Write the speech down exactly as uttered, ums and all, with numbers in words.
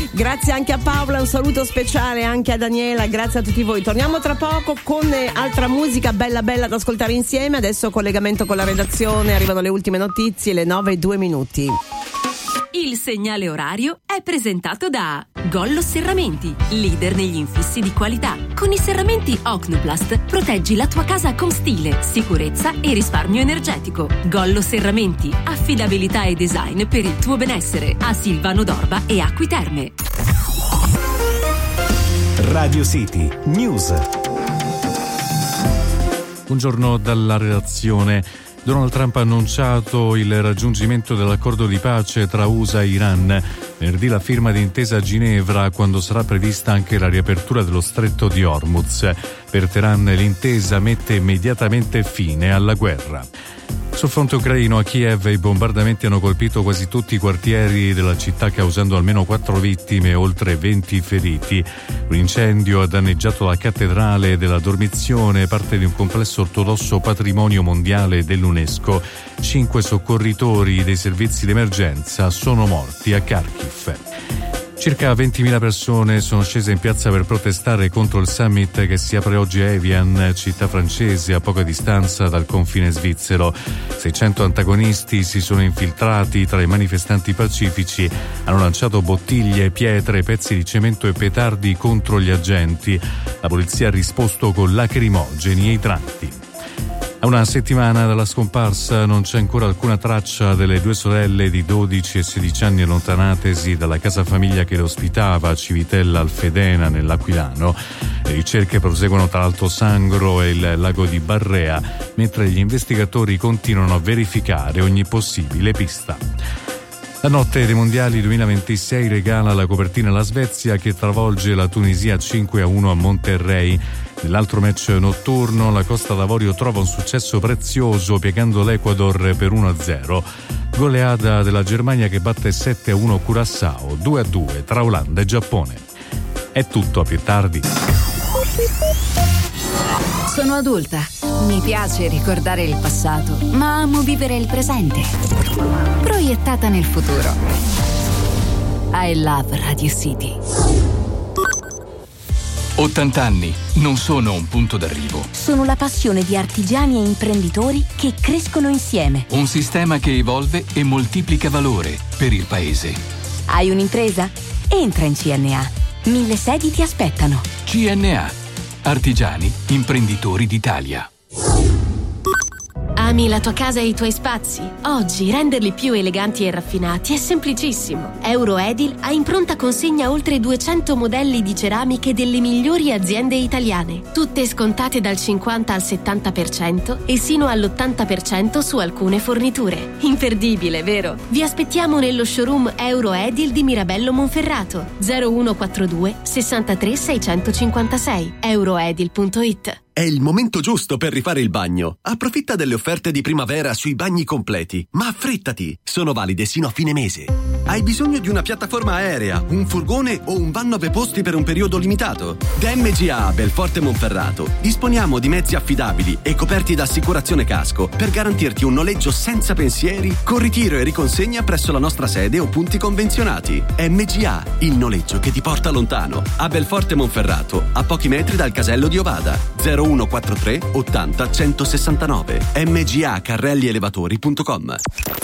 Grazie anche a Paola, un saluto speciale anche a Daniela, grazie a tutti voi. Torniamo tra poco con altra musica bella bella da ascoltare insieme. Adesso collegamento con la redazione, arrivano le ultime notizie, le nove e due minuti. Il segnale orario è presentato da Gollo Serramenti, leader negli infissi di qualità. Con i serramenti Ocnoplast proteggi la tua casa con stile, sicurezza e risparmio energetico. Gollo Serramenti, affidabilità e design per il tuo benessere. A Silvano d'Orba e Acqui Terme. Radio City News. Buongiorno dalla redazione. Donald Trump ha annunciato il raggiungimento dell'accordo di pace tra U S A e Iran. Venerdì la firma di intesa a Ginevra, quando sarà prevista anche la riapertura dello stretto di Hormuz. Per Teheran l'intesa mette immediatamente fine alla guerra. Sul fronte ucraino, a Kiev i bombardamenti hanno colpito quasi tutti i quartieri della città, causando almeno quattro vittime e oltre venti feriti. Un incendio ha danneggiato la cattedrale della Dormizione, parte di un complesso ortodosso patrimonio mondiale dell'UNESCO. Cinque soccorritori dei servizi d'emergenza sono morti a Kharkiv. Circa ventimila persone sono scese in piazza per protestare contro il summit che si apre oggi a Evian, città francese a poca distanza dal confine svizzero. seicento antagonisti si sono infiltrati tra i manifestanti pacifici, hanno lanciato bottiglie, pietre, pezzi di cemento e petardi contro gli agenti. La polizia ha risposto con lacrimogeni e idranti. A una settimana dalla scomparsa non c'è ancora alcuna traccia delle due sorelle di dodici e sedici anni allontanatesi dalla casa famiglia che le ospitava a Civitella Alfedena nell'Aquilano. Le ricerche proseguono tra l'Alto Sangro e il lago di Barrea, mentre gli investigatori continuano a verificare ogni possibile pista. La notte dei mondiali duemilaventisei regala la copertina alla Svezia, che travolge la Tunisia cinque a uno a Monterrey. Nell'altro match notturno la Costa d'Avorio trova un successo prezioso piegando l'Ecuador per uno a zero. Goleada della Germania che batte sette a uno Curaçao, due a due tra Olanda e Giappone. È tutto, a più tardi. Sono adulta. Mi piace ricordare il passato, ma amo vivere il presente. Proiettata nel futuro. I love Radio City. ottanta anni non sono un punto d'arrivo. Sono la passione di artigiani e imprenditori che crescono insieme. Un sistema che evolve e moltiplica valore per il paese. Hai un'impresa? Entra in C N A. Mille sedi ti aspettano. C N A. Artigiani, imprenditori d'Italia. Ami la tua casa e i tuoi spazi? Oggi renderli più eleganti e raffinati è semplicissimo. Euroedil ha in pronta consegna oltre duecento modelli di ceramiche delle migliori aziende italiane, tutte scontate dal cinquanta al settanta per cento e sino all'ottanta per cento su alcune forniture. Imperdibile, vero? Vi aspettiamo nello showroom Euroedil di Mirabello Monferrato, zero uno quattro due sessantatré seicentocinquantasei, euroedil punto it. È il momento giusto per rifare il bagno. Approfitta delle offerte di primavera sui bagni completi, ma affrettati, sono valide sino a fine mese. Hai bisogno di una piattaforma aerea, un furgone o un van nove posti per un periodo limitato? Da M G A Belforte Monferrato disponiamo di mezzi affidabili e coperti da assicurazione casco per garantirti un noleggio senza pensieri, con ritiro e riconsegna presso la nostra sede o punti convenzionati. M G A, il noleggio che ti porta lontano. A Belforte Monferrato, a pochi metri dal casello di Ovada. zero uno quattro tre ottanta centosessantanove. m g a carrelli elevatori punto com.